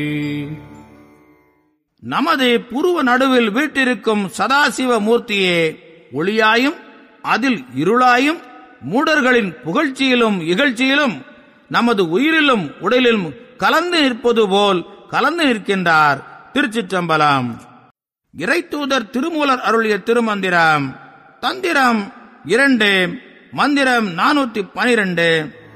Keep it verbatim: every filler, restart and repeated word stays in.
நமது புருவ நடுவில் வீட்டிருக்கும் சதாசிவ மூர்த்தியே ஒளியாயும் அதில் இருளாயும் மூடர்களின் புகழ்ச்சியிலும் இகழ்ச்சியிலும் நமது உயிரிலும் உடலிலும் கலந்து நிற்பது போல் கலந்து நிற்கின்றார். திருச்சிற்றம்பலம். இறைத்தூதர் திருமூலர் அருளிய திருமந்திரம். தந்திரம் இரண்டு, மந்திரம் நானூத்தி பனிரெண்டு.